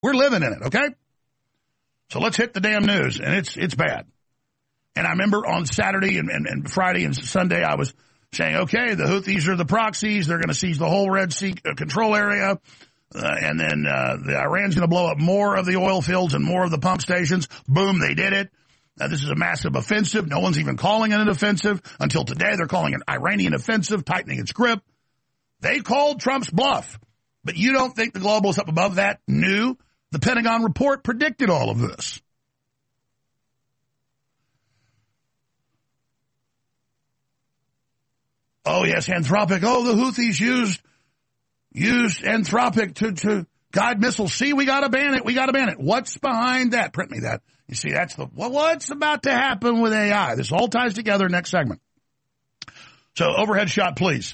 We're living in it, okay? So let's hit the damn news, and it's bad. And I remember on Saturday and Friday and Sunday, I was saying, okay, the Houthis are the proxies. They're going to seize the whole Red Sea control area. And then the Iran's going to blow up more of the oil fields and more of the pump stations. Boom, they did it. This is a massive offensive. No one's even calling it an offensive. Until today, they're calling it an Iranian offensive, tightening its grip. They called Trump's bluff. But you don't think the globalists up above that knew? The Pentagon report predicted all of this. Oh, yes, Anthropic. Oh, the Houthis used Anthropic to guide missiles. See, we got to ban it. We got to ban it. What's behind that? Print me that. You see, that's what's about to happen with AI. This all ties together next segment. So overhead shot, please.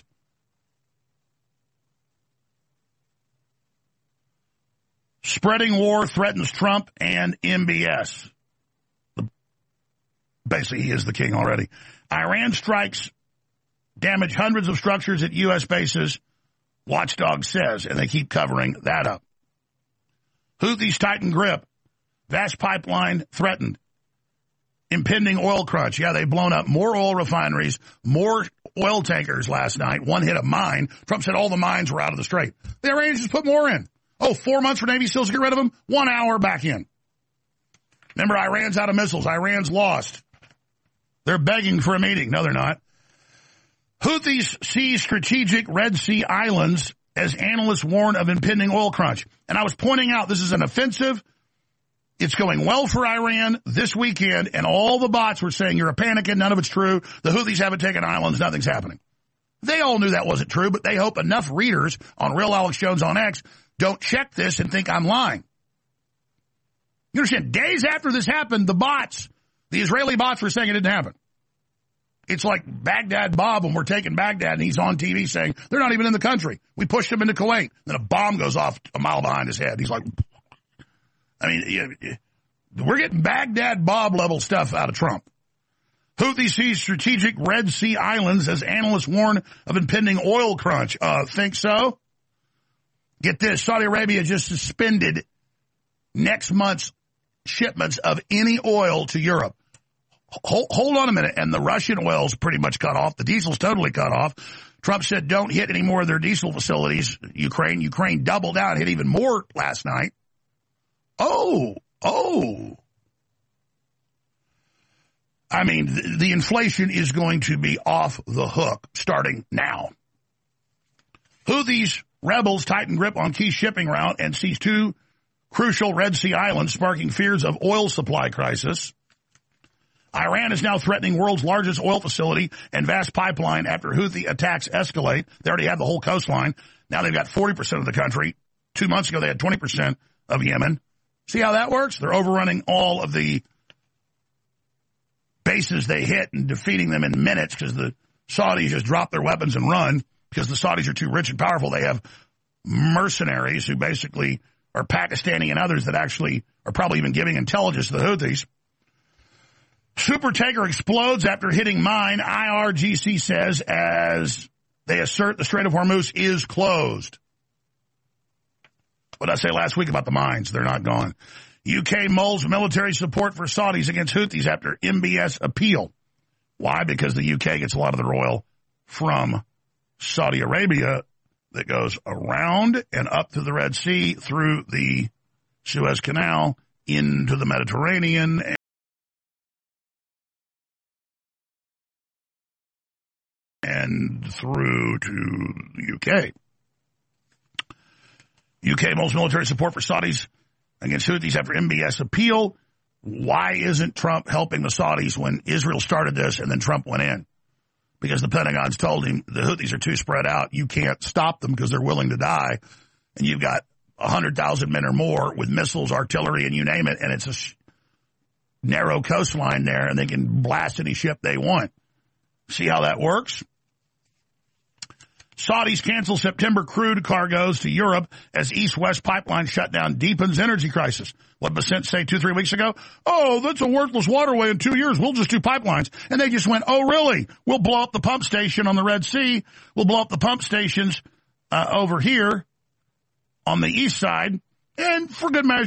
Spreading war threatens Trump and MBS. Basically, he is the king already. Iran strikes damage hundreds of structures at U.S. bases, Watchdog says, and they keep covering that up. Houthis tighten grip. Vast pipeline threatened. Impending oil crunch. Yeah, they've blown up more oil refineries, more oil tankers last night. One hit a mine. Trump said all the mines were out of the strait. The Iranians just put more in. Oh, 4 months for Navy SEALs to get rid of them? 1 hour back in. Remember, Iran's out of missiles. Iran's lost. They're begging for a meeting. No, they're not. Houthis seize strategic Red Sea islands as analysts warn of impending oil crunch. And I was pointing out this is an offensive. It's going well for Iran this weekend, and all the bots were saying you're a panicking, none of it's true. The Houthis haven't taken islands, nothing's happening. They all knew that wasn't true, but they hope enough readers on Real Alex Jones on X don't check this and think I'm lying. You understand, days after this happened, the Israeli bots were saying it didn't happen. It's like Baghdad Bob when we're taking Baghdad and he's on TV saying they're not even in the country. We pushed him into Kuwait. Then a bomb goes off a mile behind his head. He's like, I mean, we're getting Baghdad Bob level stuff out of Trump. Houthis seize strategic Red Sea islands as analysts warn of impending oil crunch. Think so? Get this, Saudi Arabia just suspended next month's shipments of any oil to Europe. Hold on a minute. And the Russian oil's pretty much cut off. The diesel's totally cut off. Trump said don't hit any more of their diesel facilities. Ukraine doubled down, hit even more last night. Oh. I mean, the inflation is going to be off the hook starting now. Houthis rebels tighten grip on key shipping route and seize 2 crucial Red Sea islands, sparking fears of oil supply crisis. Iran is now threatening world's largest oil facility and vast pipeline after Houthi attacks escalate. They already have the whole coastline. Now they've got 40% of the country. 2 months ago, they had 20% of Yemen. See how that works? They're overrunning all of the bases they hit and defeating them in minutes because the Saudis just drop their weapons and run because the Saudis are too rich and powerful. They have mercenaries who basically are Pakistani and others that actually are probably even giving intelligence to the Houthis. Super tanker explodes after hitting mine, IRGC says, as they assert the Strait of Hormuz is closed. What did I say last week about the mines? They're not gone. UK mulls military support for Saudis against Houthis after MBS appeal. Why? Because the UK gets a lot of their oil from Saudi Arabia that goes around and up to the Red Sea through the Suez Canal into the Mediterranean and through to the UK. UK mulls military support for Saudis against Houthis after MBS appeal. Why isn't Trump helping the Saudis when Israel started this and then Trump went in? Because the Pentagon's told him the Houthis are too spread out. You can't stop them because they're willing to die. And you've got 100,000 men or more with missiles, artillery, and you name it. And it's a narrow coastline there, and they can blast any ship they want. See how that works? Saudis cancel September crude cargoes to Europe as East-West pipeline shutdown deepens energy crisis. What did Basent say 2-3 weeks ago? Oh, that's a worthless waterway in 2 years. We'll just do pipelines. And they just went, oh, really? We'll blow up the pump station on the Red Sea. We'll blow up the pump stations over here on the east side. And for good measure,